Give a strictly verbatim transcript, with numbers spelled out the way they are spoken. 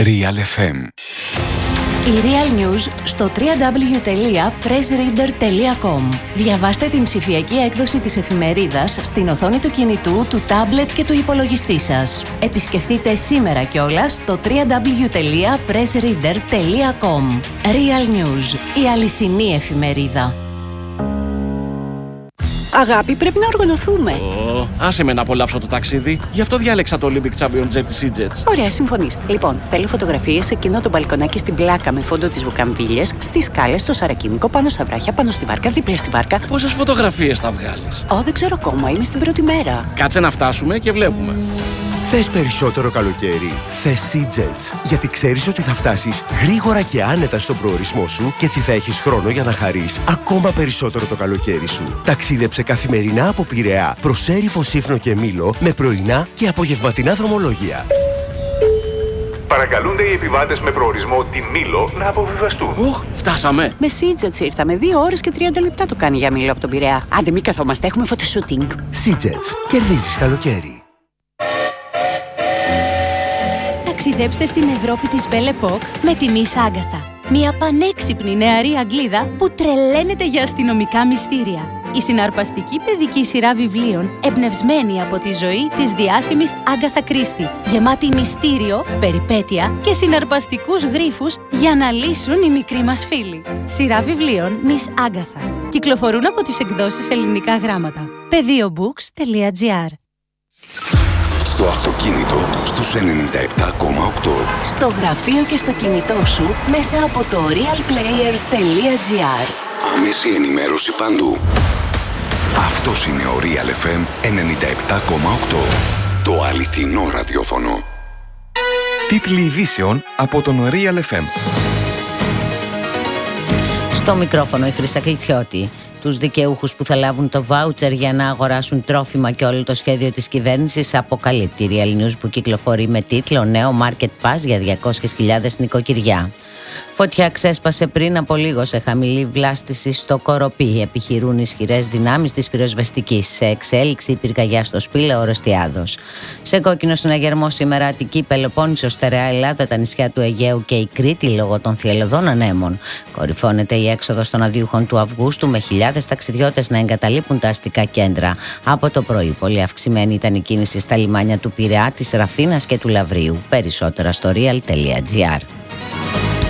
Real εφ εμ. Η Real News στο double-u double-u double-u τελεία press reader τελεία com. Διαβάστε την ψηφιακή έκδοση της εφημερίδας στην οθόνη του κινητού, του τάμπλετ και του υπολογιστή σας. Επισκεφτείτε σήμερα κιόλας το double-u double-u double-u τελεία press reader τελεία com. Real News, η αληθινή εφημερίδα. Αγάπη, πρέπει να οργανωθούμε. Oh, άσε με να απολαύσω το ταξίδι. Γι' αυτό διάλεξα το Olympic Champion Jet της EasyJet. Ωραία, συμφωνείς. Λοιπόν, θέλω φωτογραφίες σε εκείνο το μπαλκονάκι στην πλάκα με φόντο τις βουκαμβίλιες, στις σκάλες, στο Σαρακίνικο, πάνω στα βράχια, πάνω στη βάρκα, δίπλα στη βάρκα. Πόσες φωτογραφίες θα βγάλεις? Ω, δεν ξέρω ακόμα, είμαι στην πρώτη μέρα. Κάτσε να φτάσουμε και βλέπουμε. Θες περισσότερο καλοκαίρι? Θες EasyJet. Γιατί ξέρεις ότι θα φτάσεις γρήγορα και άνετα στον προορισμό σου και έτσι θα έχεις χρόνο για να χαρείς ακόμα περισσότερο το καλοκαίρι σου. Ταξίδεψε καθημερινά από Πειραιά προς Έριφο, Σύφνο και Μήλο με πρωινά και απογευματινά δρομολόγια. Παρακαλούνται οι επιβάτες με προορισμό τη Μήλο να αποβιβαστούν. Οχ, φτάσαμε. Με EasyJet ήρθαμε. Δύο ώρες και τριάντα λεπτά το κάνει για Μήλο από τον Πειραιά. Άντε, μην καθόμαστε, έχουμε φωτοσούτινγκ. EasyJet. Κερδίζεις καλοκαίρι. Ταξιδέψτε στην Ευρώπη της Belle Époque με τη Miss Agatha. Μια πανέξυπνη νεαρή Αγγλίδα που τρελαίνεται για αστυνομικά μυστήρια. Η συναρπαστική παιδική σειρά βιβλίων εμπνευσμένη από τη ζωή της διάσημης Agatha Christie. Γεμάτη μυστήριο, περιπέτεια και συναρπαστικούς γρίφους για να λύσουν οι μικροί μας φίλοι. Σειρά βιβλίων Miss Agatha. Κυκλοφορούν από τις εκδόσεις Ελληνικά Γράμματα. πεδίο books τελεία gr. Στο αυτοκίνητο στους ενενήντα επτά κόμμα οκτώ. Στο γραφείο και στο κινητό σου μέσα από το real player τελεία gr. Άμεση ενημέρωση παντού. Αυτός είναι ο Real εφ εμ ενενήντα επτά κόμμα οκτώ. Το αληθινό ραδιόφωνο. Τίτλοι ειδήσεων από τον Real εφ εμ. Στο μικρόφωνο η Χρύσα Κλιτσιώτη. Τους δικαιούχους που θα λάβουν το βάουτσερ για να αγοράσουν τρόφιμα και όλο το σχέδιο της κυβέρνησης αποκαλύπτει η Real News, που κυκλοφορεί με τίτλο «Νέο Market Pass για διακόσιες χιλιάδες νοικοκυριά». Φωτιά ξέσπασε πριν από λίγο σε χαμηλή βλάστηση στο Κοροπή. Επιχειρούν ισχυρές δυνάμεις της πυροσβεστικής. Σε εξέλιξη η πυρκαγιά στο Σπήλαιο Ορεστιάδος. Σε κόκκινο συναγερμό σήμερα Αττική, Πελοπόννησος, Στερεά Ελλάδα, τα νησιά του Αιγαίου και η Κρήτη λόγω των θυελλωδών ανέμων. Κορυφώνεται η έξοδος των αδειούχων του Αυγούστου με χιλιάδες ταξιδιώτες να εγκαταλείπουν τα αστικά κέντρα. Από το πρωί πολύ αυξημένη ήταν η κίνηση στα λιμάνια του Πειραιά, της Ραφίνας και του Λαβρίου. Περισσότερα στο real τελεία gr.